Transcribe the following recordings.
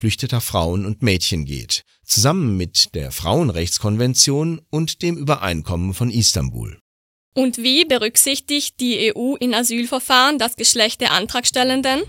geflüchteter Frauen und Mädchen geht, zusammen mit der Frauenrechtskonvention und dem Übereinkommen von Istanbul. Und wie berücksichtigt die EU in Asylverfahren das Geschlecht der Antragstellenden?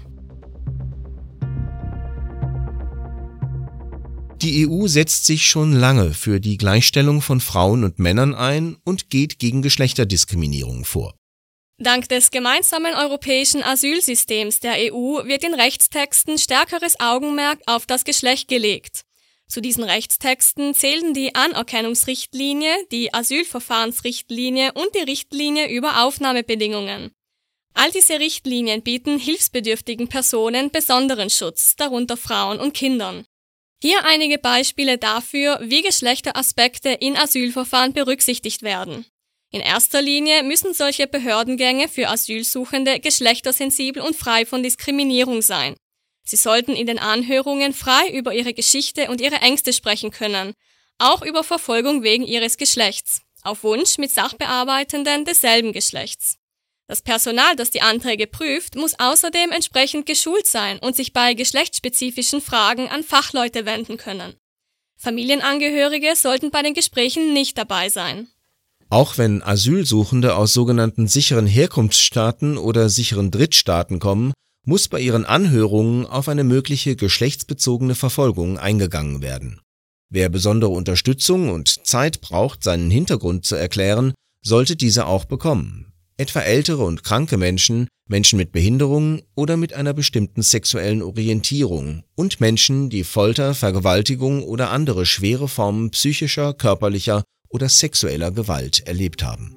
Die EU setzt sich schon lange für die Gleichstellung von Frauen und Männern ein und geht gegen Geschlechterdiskriminierung vor. Dank des gemeinsamen europäischen Asylsystems der EU wird in Rechtstexten stärkeres Augenmerk auf das Geschlecht gelegt. Zu diesen Rechtstexten zählen die Anerkennungsrichtlinie, die Asylverfahrensrichtlinie und die Richtlinie über Aufnahmebedingungen. All diese Richtlinien bieten hilfsbedürftigen Personen besonderen Schutz, darunter Frauen und Kindern. Hier einige Beispiele dafür, wie Geschlechteraspekte in Asylverfahren berücksichtigt werden. In erster Linie müssen solche Behördengänge für Asylsuchende geschlechtersensibel und frei von Diskriminierung sein. Sie sollten in den Anhörungen frei über ihre Geschichte und ihre Ängste sprechen können, auch über Verfolgung wegen ihres Geschlechts, auf Wunsch mit Sachbearbeitenden desselben Geschlechts. Das Personal, das die Anträge prüft, muss außerdem entsprechend geschult sein und sich bei geschlechtsspezifischen Fragen an Fachleute wenden können. Familienangehörige sollten bei den Gesprächen nicht dabei sein. Auch wenn Asylsuchende aus sogenannten sicheren Herkunftsstaaten oder sicheren Drittstaaten kommen, muss bei ihren Anhörungen auf eine mögliche geschlechtsbezogene Verfolgung eingegangen werden. Wer besondere Unterstützung und Zeit braucht, seinen Hintergrund zu erklären, sollte diese auch bekommen. Etwa ältere und kranke Menschen, Menschen mit Behinderungen oder mit einer bestimmten sexuellen Orientierung und Menschen, die Folter, Vergewaltigung oder andere schwere Formen psychischer, körperlicher oder sexueller Gewalt erlebt haben.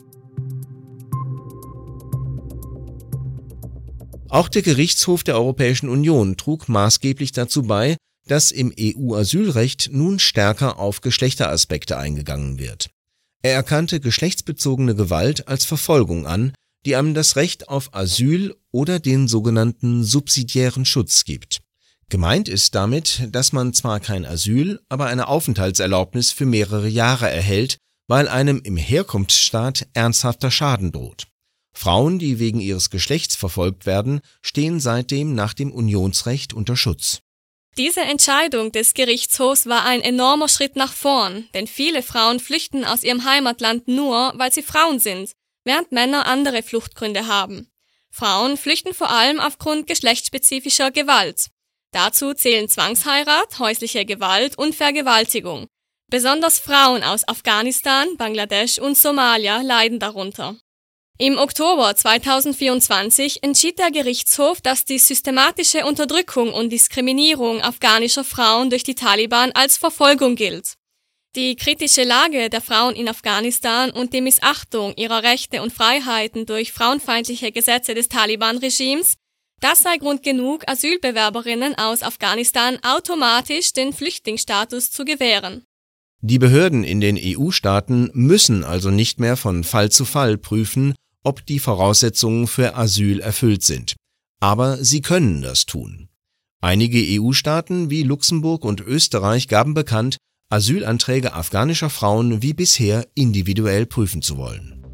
Auch der Gerichtshof der Europäischen Union trug maßgeblich dazu bei, dass im EU-Asylrecht nun stärker auf Geschlechteraspekte eingegangen wird. Er erkannte geschlechtsbezogene Gewalt als Verfolgung an, die einem das Recht auf Asyl oder den sogenannten subsidiären Schutz gibt. Gemeint ist damit, dass man zwar kein Asyl, aber eine Aufenthaltserlaubnis für mehrere Jahre erhält, weil einem im Herkunftsstaat ernsthafter Schaden droht. Frauen, die wegen ihres Geschlechts verfolgt werden, stehen seitdem nach dem Unionsrecht unter Schutz. Diese Entscheidung des Gerichtshofs war ein enormer Schritt nach vorn, denn viele Frauen flüchten aus ihrem Heimatland nur, weil sie Frauen sind, während Männer andere Fluchtgründe haben. Frauen flüchten vor allem aufgrund geschlechtsspezifischer Gewalt. Dazu zählen Zwangsheirat, häusliche Gewalt und Vergewaltigung. Besonders Frauen aus Afghanistan, Bangladesch und Somalia leiden darunter. Im Oktober 2024 entschied der Gerichtshof, dass die systematische Unterdrückung und Diskriminierung afghanischer Frauen durch die Taliban als Verfolgung gilt. Die kritische Lage der Frauen in Afghanistan und die Missachtung ihrer Rechte und Freiheiten durch frauenfeindliche Gesetze des Taliban-Regimes, das sei Grund genug, Asylbewerberinnen aus Afghanistan automatisch den Flüchtlingsstatus zu gewähren. Die Behörden in den EU-Staaten müssen also nicht mehr von Fall zu Fall prüfen, ob die Voraussetzungen für Asyl erfüllt sind. Aber sie können das tun. Einige EU-Staaten wie Luxemburg und Österreich gaben bekannt, Asylanträge afghanischer Frauen wie bisher individuell prüfen zu wollen.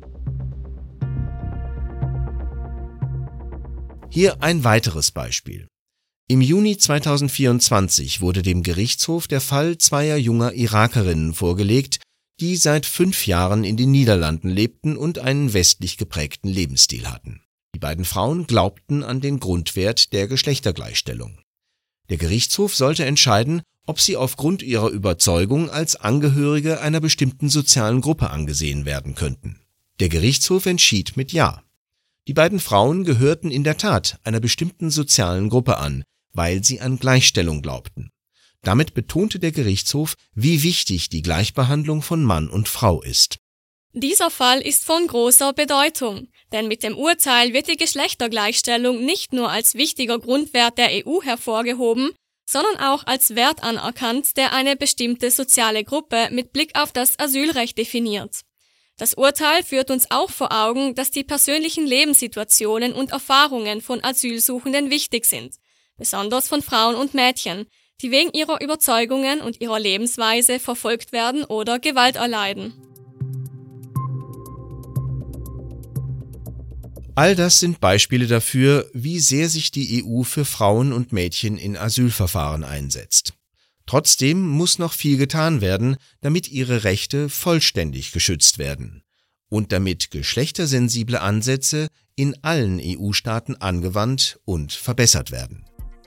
Hier ein weiteres Beispiel. Im Juni 2024 wurde dem Gerichtshof der Fall zweier junger Irakerinnen vorgelegt, die seit 5 Jahren in den Niederlanden lebten und einen westlich geprägten Lebensstil hatten. Die beiden Frauen glaubten an den Grundwert der Geschlechtergleichstellung. Der Gerichtshof sollte entscheiden, ob sie aufgrund ihrer Überzeugung als Angehörige einer bestimmten sozialen Gruppe angesehen werden könnten. Der Gerichtshof entschied mit Ja. Die beiden Frauen gehörten in der Tat einer bestimmten sozialen Gruppe an, weil sie an Gleichstellung glaubten. Damit betonte der Gerichtshof, wie wichtig die Gleichbehandlung von Mann und Frau ist. Dieser Fall ist von großer Bedeutung, denn mit dem Urteil wird die Geschlechtergleichstellung nicht nur als wichtiger Grundwert der EU hervorgehoben, sondern auch als Wert anerkannt, der eine bestimmte soziale Gruppe mit Blick auf das Asylrecht definiert. Das Urteil führt uns auch vor Augen, dass die persönlichen Lebenssituationen und Erfahrungen von Asylsuchenden wichtig sind, besonders von Frauen und Mädchen, die wegen ihrer Überzeugungen und ihrer Lebensweise verfolgt werden oder Gewalt erleiden. All das sind Beispiele dafür, wie sehr sich die EU für Frauen und Mädchen in Asylverfahren einsetzt. Trotzdem muss noch viel getan werden, damit ihre Rechte vollständig geschützt werden und damit geschlechtersensible Ansätze in allen EU-Staaten angewandt und verbessert werden.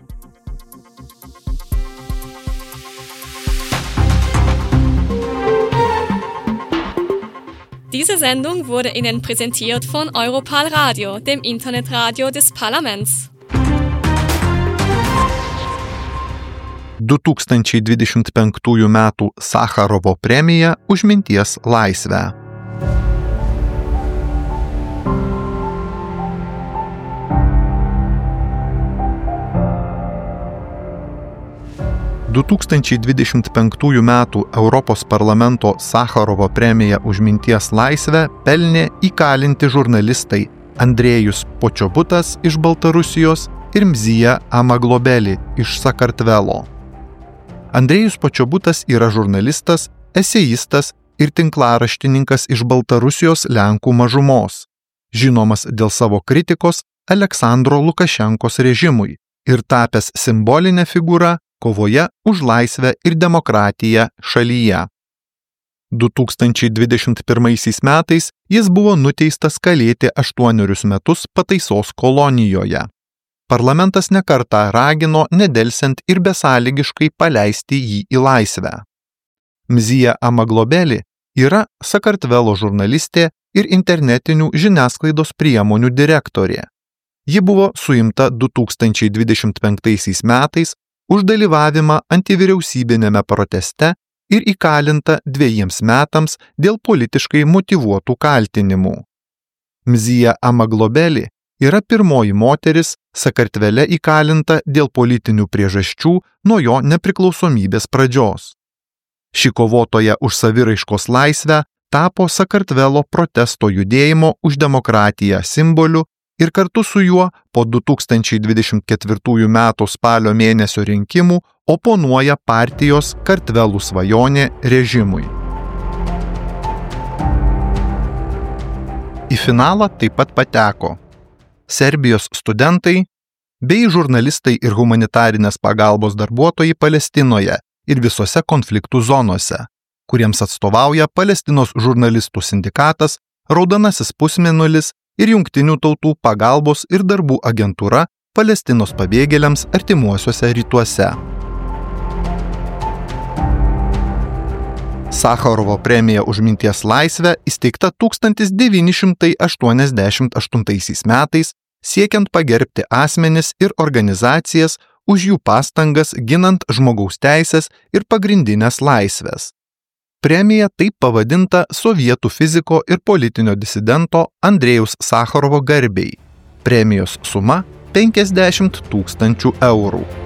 Diese Sendung wurde Ihnen präsentiert von Europal Radio, dem Internetradio des Parlaments. 2025 metų Sacharovo premija už minties laisvę. – 2025 metų Europos parlamento Sacharovo premiją už minties laisvę pelnė įkalinti žurnalistai Andrejus Počobutas iš Baltarusijos ir Mzija Amaglobeli iš Sakartvelo. Andrejus Počobutas yra žurnalistas, esejistas ir tinklaraštininkas iš Baltarusijos Lenkų mažumos, žinomas dėl savo kritikos Aleksandro Lukašenkos režimui ir tapęs simbolinę figūrą kovoje už laisvę ir demokratiją šalyje. 2021 metais jis buvo nuteistas kalėti 8 metus pataisos kolonijoje. Parlamentas nekartą ragino nedelsiant ir besąlygiškai paleisti jį į laisvę. Mzija Amaglobeli yra Sakartvelo žurnalistė ir internetinių žiniasklaidos priemonių direktorė. Ji buvo suimta 2025 metais už dalyvavimą antivyriausybinėme proteste ir įkalinta 2 metams dėl politiškai motyvuotų kaltinimų. Mzija Amaglobeli yra pirmoji moteris Sakartvele įkalinta dėl politinių priežasčių nuo jo nepriklausomybės pradžios. Ši kovotoja už saviraiškos laisvę tapo Sakartvelo protesto judėjimo už demokratiją simboliu ir kartu su juo po 2024 metų spalio mėnesio rinkimų oponuoja partijos Kartvelų svajonė režimui. Į finalą taip pat pateko Serbijos studentai bei žurnalistai ir humanitarinės pagalbos darbuotojai Palestinoje ir visose konfliktų zonose, kuriems atstovauja Palestinos žurnalistų sindikatas, Raudonasis pusmėnulis ir Jungtinių tautų pagalbos ir darbų agentūra Palestinos pabėgėliams artimuosiuose rytuose. Sacharovo premija už minties laisvę įsteigta 1988 metais, siekiant pagerbti asmenis ir organizacijas už jų pastangas ginant žmogaus teisės ir pagrindinės laisvės. Premija taip pavadinta sovietų fiziko ir politinio disidento Andrejaus Sacharovo garbei. Premijos suma 50 000 eurų.